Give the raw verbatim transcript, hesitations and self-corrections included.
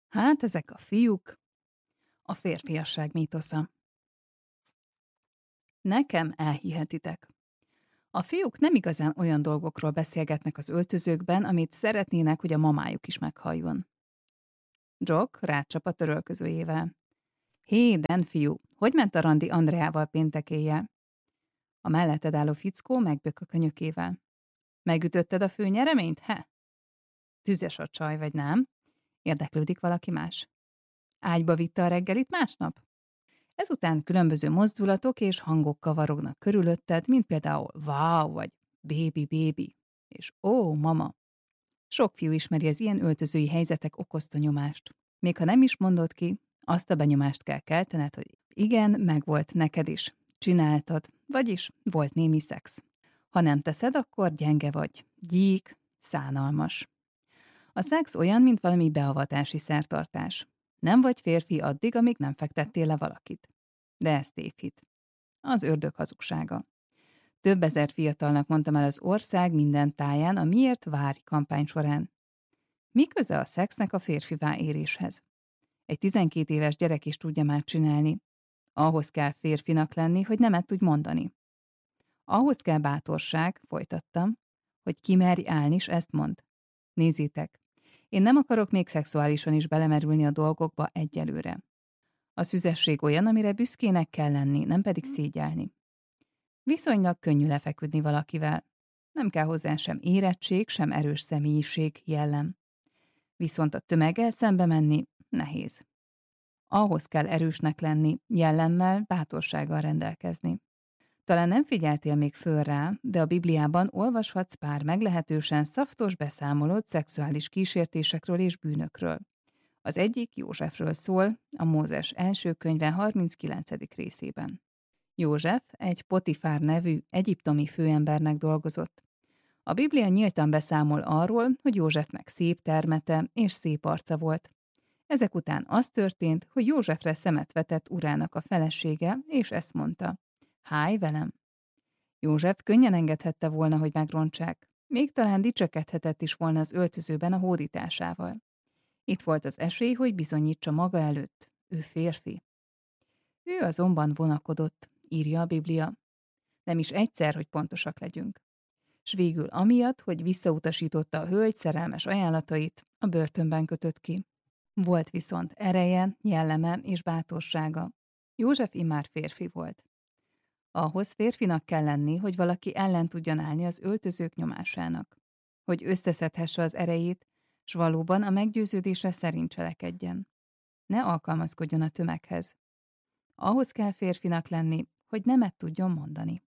Hát ezek a fiúk, a férfiasság mítosza. Nekem elhihetitek. A fiúk nem igazán olyan dolgokról beszélgetnek az öltözőkben, amit szeretnének, hogy a mamájuk is meghalljon. Jock rácsap a törölközőjével. Hé, Den fiú, hogy ment a randi Andreával péntek éjjel? A melletted álló fickó megbök a könyökével. Megütötted a főnyereményt, he? Tüzes a csaj, vagy nem? Érdeklődik valaki más. Ágyba vitte a reggelit másnap? Ezután különböző mozdulatok és hangok kavarognak körülötted, mint például wow, vagy baby, baby, és ó, mama. Sok fiú ismeri az ilyen öltözői helyzetek okozta nyomást. Még ha nem is mondod ki, azt a benyomást kell keltened, hogy igen, megvolt neked is. Csináltad, vagyis volt némi szex. Ha nem teszed, akkor gyenge vagy, gyík, szánalmas. A szex olyan, mint valami beavatási szertartás. Nem vagy férfi addig, amíg nem fektettél le valakit. De ez tévhit. Az ördög hazugsága. Több ezer fiatalnak mondtam el az ország minden táján a Miért várj kampány során. Mi köze a szexnek a férfivá éréshez? Egy tizenkét éves gyerek is tudja már csinálni. Ahhoz kell férfinak lenni, hogy nemet tudj mondani. Ahhoz kell bátorság, folytattam, hogy kimerj állni, és ezt mond. Nézzétek, én nem akarok még szexuálisan is belemerülni a dolgokba egyelőre. A szüzesség olyan, amire büszkének kell lenni, nem pedig szégyelni. Viszonylag könnyű lefeküdni valakivel. Nem kell hozzá sem érettség, sem erős személyiség, jellem. Viszont a tömeggel szembe menni nehéz. Ahhoz kell erősnek lenni, jellemmel, bátorsággal rendelkezni. Talán nem figyeltél még föl rá, de a Bibliában olvashatsz pár meglehetősen szaftos beszámolót szexuális kísértésekről és bűnökről. Az egyik Józsefről szól, a Mózes első könyve harminckilencedik részében. József egy Potifár nevű egyiptomi főembernek dolgozott. A Biblia nyíltan beszámol arról, hogy Józsefnek szép termete és szép arca volt. Ezek után az történt, hogy Józsefre szemet vetett urának a felesége, és ezt mondta: Háj velem! József könnyen engedhette volna, hogy megrontsák. Még talán dicsekedhetett is volna az öltözőben a hódításával. Itt volt az esély, hogy bizonyítsa maga előtt. Ő férfi. Ő azonban vonakodott, írja a Biblia. Nem is egyszer, hogy pontosak legyünk. S végül amiatt, hogy visszautasította a hölgy szerelmes ajánlatait, a börtönben kötött ki. Volt viszont ereje, jelleme és bátorsága. József immár férfi volt. Ahhoz férfinak kell lenni, hogy valaki ellen tudjon állni az öltözők nyomásának. Hogy összeszedhesse az erejét, s valóban a meggyőződése szerint cselekedjen. Ne alkalmazkodjon a tömeghez. Ahhoz kell férfinak lenni, hogy nemet tudjon mondani.